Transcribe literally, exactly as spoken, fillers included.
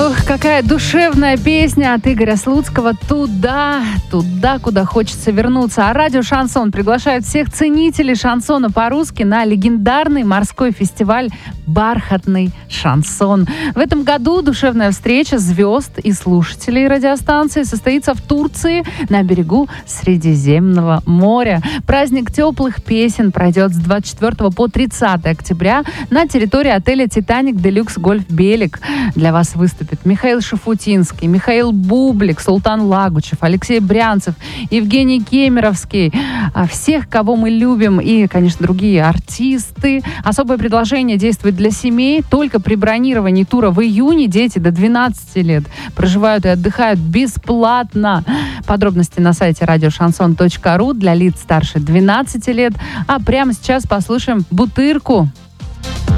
Ох, какая душевная песня от Игоря Слуцкого. Туда, туда, куда хочется вернуться. А радио «Шансон» приглашает всех ценителей шансона по-русски на легендарный морской фестиваль «Бархатный шансон». В этом году душевная встреча звезд и слушателей радиостанции состоится в Турции на берегу Средиземного моря. Праздник теплых песен пройдет с двадцать четвёртого по тридцатое октября на территории отеля «Титаник Делюкс Гольф Белик». Для вас выступит Михаил Шафутинский, Михаил Бублик, Султан Лагучев, Алексей Брянцев, Евгений Кемеровский. Всех, кого мы любим, и, конечно, другие артисты. Особое предложение действует для семей. Только при бронировании тура в июне дети до двенадцати лет проживают и отдыхают бесплатно. Подробности на сайте радио шансон точка ру для лиц старше двенадцати лет. А прямо сейчас послушаем «Бутырку».